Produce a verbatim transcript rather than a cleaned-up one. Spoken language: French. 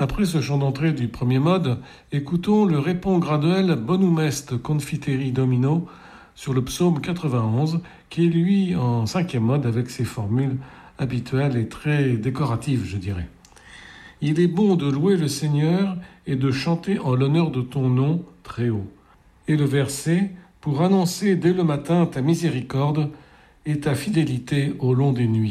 Après ce chant d'entrée du premier mode, écoutons le répond graduel Bonum est confiteri Domino sur le psaume quatre-vingt-onze, qui est lui en cinquième mode avec ses formules habituelles et très décoratives, je dirais. Il est bon de louer le Seigneur et de chanter en l'honneur de ton nom très haut. Et le verset, pour annoncer dès le matin ta miséricorde et ta fidélité au long des nuits.